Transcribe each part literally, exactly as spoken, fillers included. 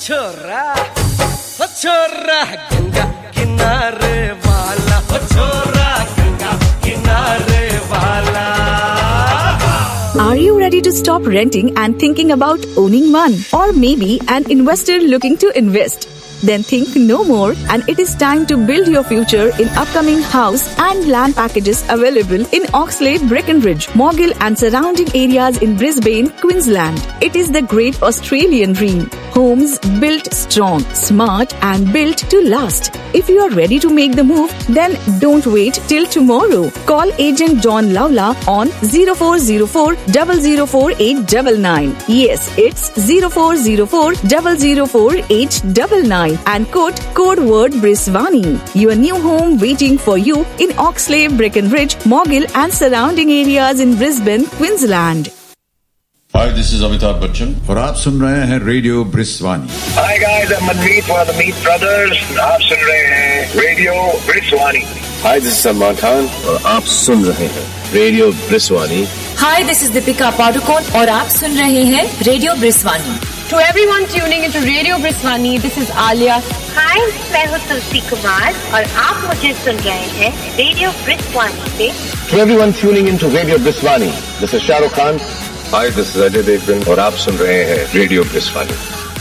छोरा हो छोरा गंगा किनारे वाला हो छोरा गंगा किनारे वाला. Are you ready to stop renting and thinking about owning one? Or maybe an investor looking to invest? Then think no more, and it is time to build your future in upcoming house and land packages available in Oxlade, Breckenridge, Moggill and surrounding areas in Brisbane, Queensland. It is the great Australian dream. Homes built strong, smart and built to last. If you are ready to make the move, then don't wait till tomorrow. Call agent John Lawla on zero four zero four, zero zero four eight nine nine. Yes, it's zero four zero four, zero zero four eight nine nine. And quote code word Briswani. Your new home waiting for you in Oxlade, Breckenridge, Moggill and surrounding areas in Brisbane, Queensland. Hi, this is Amitabh Bachchan. और आप सुन रहे हैं radio ब्रिस्वानी. Hi guys, I'm Manmeet one of the Meet Brothers. आप सुन रहे हैं radio ब्रिस्वानी. Hi, this is Salman Khan और आप सुन रहे हैं radio ब्रिस्वानी. Hi, this is Deepika Padukone और आप सुन रहे हैं radio ब्रिस्वानी. To everyone tuning into Radio Briswani, this is Alia. Hi, मैं हूँ तुलसी कुमार और आप मुझे सुन रहे हैं रेडियो ब्रिस्वानी पे. To everyone tuning into Radio Briswani, this is Shah Rukh Khan. Hi, this is Ajay Devgan और आप सुन रहे हैं रेडियो ब्रिस्वानी.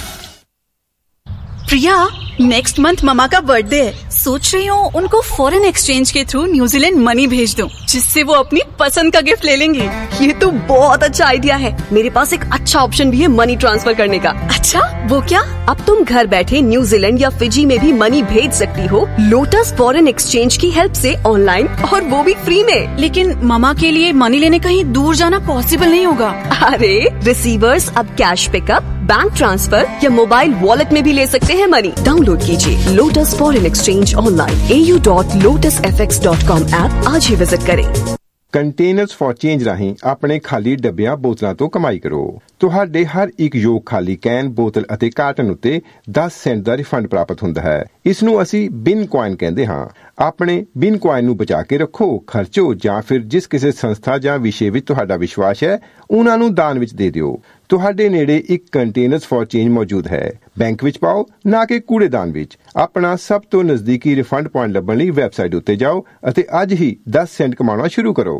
प्रिया, नेक्स्ट मंथ ममा का बर्थडे है. सोच रही हूँ उनको फॉरेन एक्सचेंज के थ्रू न्यूजीलैंड मनी भेज दूँ, जिससे वो अपनी पसंद का गिफ्ट ले लेंगे. ये तो बहुत अच्छा आइडिया है. मेरे पास एक अच्छा ऑप्शन भी है मनी ट्रांसफर करने का. अच्छा, वो क्या? अब तुम घर बैठे न्यूजीलैंड या फिजी में भी मनी भेज सकती हो लोटस फॉरेन एक्सचेंज की हेल्प से ऑनलाइन, और वो भी फ्री में. लेकिन ममा के लिए मनी लेने कहीं दूर जाना पॉसिबल नहीं होगा. अरे रिसीवर्स अब कैश पिकअप, बैंक ट्रांसफर या मोबाइल वॉलेट में भी ले सकते हैं मनी. डाउनलोड कीजिए लोटस फॉरेन एक्सचेंज ऑनलाइन ए U dot lotus F x dot com app आज ही विजिट करें. ਕੰਟੇਨਰਸ ਫॉर ਚੇਂਜ ਰਾਹੀਂ ਆਪਣੇ ਖਾਲੀ ਡੱਬਿਆਂ ਬੋਤਲਾਂ ਤੋਂ ਕਮਾਈ ਕਰੋ. ਤੁਹਾਡੇ ਹਰ ਇੱਕ ਯੋਗ ਖਾਲੀ ਕੈਨ, ਬੋਤਲ ਅਤੇ ਕਾਰਟਨ ਉੱਤੇ ਦਸ ਸੈਂਟ ਦਾ ਰਿਫੰਡ ਪ੍ਰਾਪਤ ਹੁੰਦਾ ਹੈ. ਇਸ ਨੂੰ ਅਸੀਂ ਬਿਨ ਕੁਆਇਨ ਕਹਿੰਦੇ ਹਾਂ. ਆਪਣੇ ਬਿਨ ਕੁਆਇਨ ਨੂੰ ਬਚਾ ਕੇ ਰੱਖੋ, ਖਰਚੋ ਜਾਂ ਫਿਰ ਜਿਸ ਕਿਸੇ ਸੰਸਥਾ ਜਾਂ ਵਿਸ਼ੇ ਵਿੱਚ ਤੁਹਾਡਾ ਵਿਸ਼ਵਾਸ ਹੈ ਉਹਨਾਂ ਨੂੰ ਦਾਨ ਵਿੱਚ ਦੇ ਦਿਓ. ਤੁਹਾਡੇ ਨੇੜੇ ਇੱਕ ਕੰਟੇਨਰਸ ਫॉर ਚੇਂਜ ਮੌਜੂਦ ਹੈ. ਬੈਂਕ ਵਿੱਚ ਪਾਓ, ਨਾ ਕਿ ਕੂੜੇਦਾਨ ਵਿੱਚ. ਆਪਣਾ ਸਭ ਤੋਂ ਨਜ਼ਦੀਕੀ ਰਿਫੰਡ ਪੁਆਇੰਟ ਲੱਭਣ ਲਈ ਵੈਬਸਾਈਟ ਉੱਤੇ ਜਾਓ ਅਤੇ ਅੱਜ ਹੀ ਦਸ ਸੈਂਟ ਕਮਾਉਣਾ ਸ਼ੁਰੂ ਕਰੋ.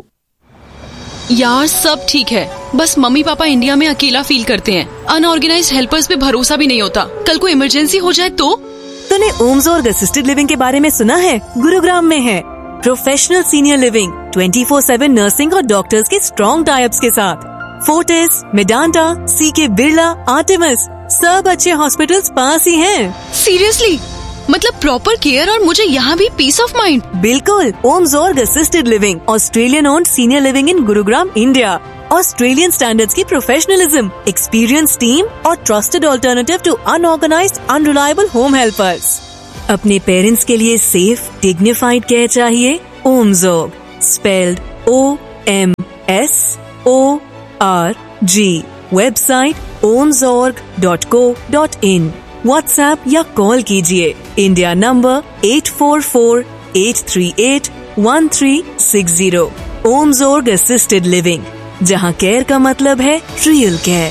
यार सब ठीक है, बस मम्मी पापा इंडिया में अकेला फील करते हैं. अनऑर्गेनाइज्ड हेल्पर्स पे भरोसा भी नहीं होता. कल को इमरजेंसी हो जाए तो? तूने ओम्सोर्ग असिस्टेड लिविंग के बारे में सुना है? गुरुग्राम में है professional senior living, twenty four seven nursing और डॉक्टर्स के स्ट्रॉन्ग टाइप्स के साथ. फोर्टिस, मेडांटा, सी के बिरला, आर्टेमिस, सब अच्छे हॉस्पिटल्स पास ही हैं. सीरियसली? मतलब प्रॉपर केयर और मुझे यहाँ भी पीस ऑफ माइंड. बिल्कुल. ओम्सोर्ग assisted living, Australian owned senior living in Gurugram, India. Australian standards की प्रोफेशनलिज्म, एक्सपीरियंस टीम और trusted alternative to unorganised unreliable home helpers. अपने पेरेंट्स के लिए सेफ डिग्निफाइड केयर चाहिए? ओम्सोर्ग, spelled O M S O R G. Website ओम्सोर्ग dot co dot in. WhatsApp या call कीजिए. India number eight four four eight three eight one three six zero. ओम्सोर्ग assisted living, जहां care का मतलब है real care.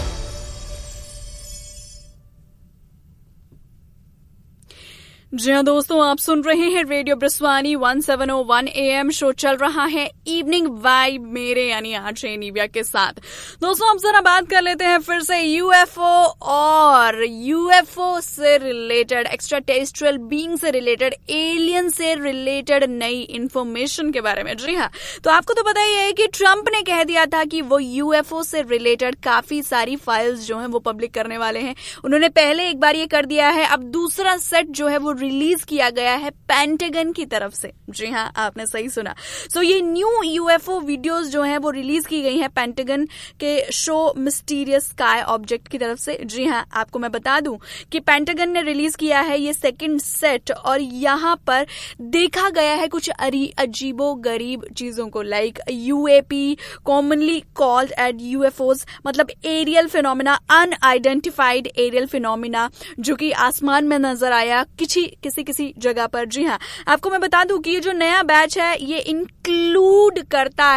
जी हाँ दोस्तों, आप सुन रहे हैं radio ब्रिस्वानी one seven O one A M. Show चल रहा है इवनिंग वाइब मेरे यानी आरजे निव्या के साथ. दोस्तों अब जरा बात कर लेते हैं फिर से यूएफओ और यूएफओ से रिलेटेड, एक्स्ट्रा टेरेस्ट्रियल बीइंग से रिलेटेड, एलियन से रिलेटेड नई इंफॉर्मेशन के बारे में. जी हाँ, तो आपको तो पता ही है कि ट्रंप ने कह दिया था कि वो यूएफओ से रिलेटेड काफी सारी फाइल्स जो हैं वो पब्लिक करने वाले हैं. उन्होंने पहले एक बार ये कर दिया है, अब दूसरा सेट जो है वो रिलीज किया गया है पेंटागन की तरफ से. जी हाँ, आपने सही सुना. सो so, ये न्यू यूएफओ वीडियोस जो हैं वो रिलीज की गई हैं पेंटागन के शो मिस्टीरियस स्काई ऑब्जेक्ट की तरफ से. जी हाँ, आपको मैं बता दूं कि पेंटागन ने रिलीज किया है ये सेकंड सेट, और यहाँ पर देखा गया है कुछ अजीबो गरीब चीजों को, like UAP, commonly called eight UFOs, मतलब aerial phenomena, unidentified aerial phenomena, जो कि आसमान में नजर आया किसी किसी किसी जगह पर. जी हाँ, आपको मैं बता दूं कि ये जो नया बैच है ये इंक्लूड करता है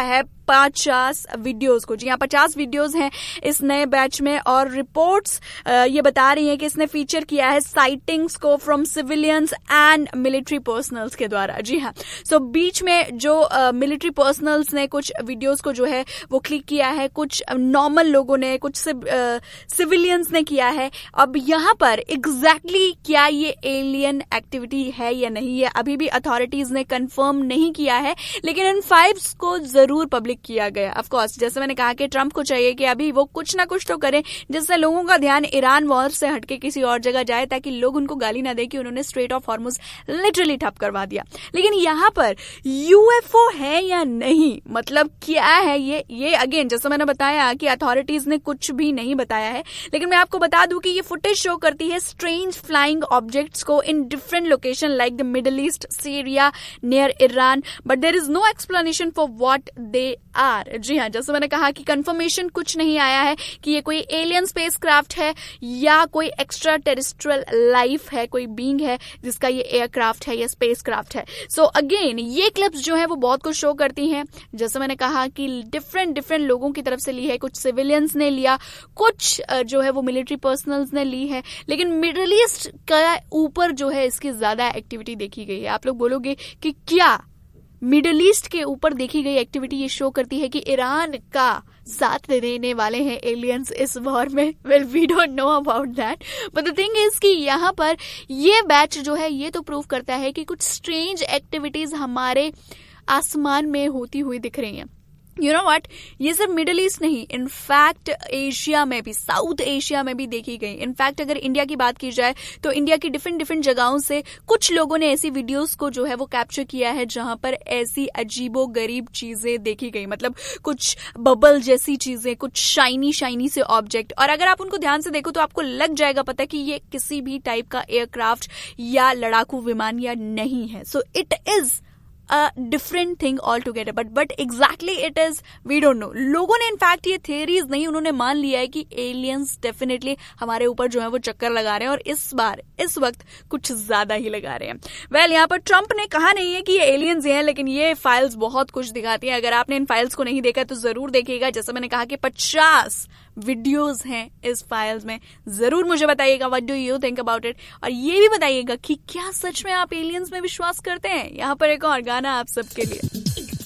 पचास वीडियोस को। जी हाँ, पचास वीडियोस हैं इस नए बैच में और रिपोर्ट्स ये बता रही हैं कि इसने फीचर किया है साइटिंग्स को from civilians and military personnels के द्वारा। जी हाँ, सो so, बीच में जो मिलिट्री uh, पर्सनल्स ने कुछ वीडियोस को जो है वो क्लिक किया है, कुछ नॉर्मल uh, लोगों ने, कुछ सिविलियंस uh, ने किया है। अब यहाँ पर एग्जैक्टली exactly क्या ये एलियन एक्टिविटी है या नहीं, है अभी भी अथॉरिटीज ने कंफर्म नहीं किया है, लेकिन इन फाइव्स को जरूर पब्लिक किया गया। ऑफ कोर्स जैसे मैंने कहा कि ट्रंप को चाहिए कि अभी वो कुछ ना कुछ तो करें जिससे लोगों का ध्यान ईरान वॉर से हटके किसी और जगह जाए, ताकि लोग उनको गाली ना दे कि उन्होंने स्ट्रेट ऑफ हॉर्मुज लिटरली ठप करवा दिया। लेकिन यहाँ पर यूएफओ है या नहीं, मतलब क्या है ये ये अगेन जैसे मैंने बताया कि अथॉरिटीज ने कुछ भी नहीं बताया है, लेकिन मैं आपको बता दूं कि ये फुटेज शो करती है स्ट्रेंज फ्लाइंग ऑब्जेक्ट्स को in different location like the middle east, Syria, near Iran, but there is no explanation for what they are. जी हाँ, जैसे मैंने कहा कि कंफर्मेशन कुछ नहीं आया है कि ये कोई एलियन स्पेसक्राफ्ट है या कोई एक्स्ट्रा टेरेस्ट्रियल लाइफ है, कोई बीइंग है जिसका ये एयरक्राफ्ट है या स्पेसक्राफ्ट है। सो अगेन ये क्लिप्स जो है वो बहुत कुछ शो करती हैं। जैसे मैंने कहा कि डिफरेंट डिफरेंट लोगों की तरफ से ली है, कुछ सिविलियंस ने लिया, कुछ जो है वो मिलिट्री पर्सनल्स ने ली है, लेकिन मिडिल ईस्ट का ऊपर जो है इसकी ज्यादा एक्टिविटी देखी गई है। आप लोग बोलोगे कि क्या मिडिल ईस्ट के ऊपर देखी गई एक्टिविटी ये शो करती है कि ईरान का साथ देने वाले हैं एलियंस इस वॉर में? Well we don't know about that, but the thing is कि यहाँ पर ये बैच जो है ये तो प्रूव करता है कि कुछ स्ट्रेंज एक्टिविटीज हमारे आसमान में होती हुई दिख रही हैं। यू नो व्हाट, ये सिर्फ मिडिल ईस्ट नहीं, इनफैक्ट एशिया में भी, साउथ एशिया में भी देखी गई। इनफैक्ट अगर इंडिया की बात की जाए तो इंडिया की डिफरेंट डिफरेंट जगहों से कुछ लोगों ने ऐसी वीडियोस को जो है वो कैप्चर किया है जहां पर ऐसी अजीबो गरीब चीजें देखी गई, मतलब कुछ बबल जैसी चीजें, कुछ शाइनी शाइनी से ऑब्जेक्ट, और अगर आप उनको ध्यान से देखो तो आपको लग जाएगा पता कि ये किसी भी टाइप का एयरक्राफ्ट या लड़ाकू विमान या नहीं है। So it is a different thing altogether, but but exactly it is we don't know। लोगों ने इनफैक्ट ये थियरीज नहीं, उन्होंने मान लिया है कि एलियंस डेफिनेटली हमारे ऊपर जो है वो चक्कर लगा रहे हैं और इस बार इस वक्त कुछ ज्यादा ही लगा रहे हैं। वेल well, यहाँ पर ट्रंप ने कहा नहीं है कि ये एलियंस हैं, लेकिन ये फाइल्स बहुत कुछ दिखाती हैं। अगर आपने इन फाइल्स को नहीं देखा तो जरूर देखिएगा। जैसे मैंने कहा कि पचास वीडियोस हैं इस फाइल्स में। जरूर मुझे बताइएगा what do you think about it, और ये भी बताइएगा कि क्या सच में आप एलियंस में विश्वास करते हैं। यहाँ पर एक और गाना आप सबके लिए।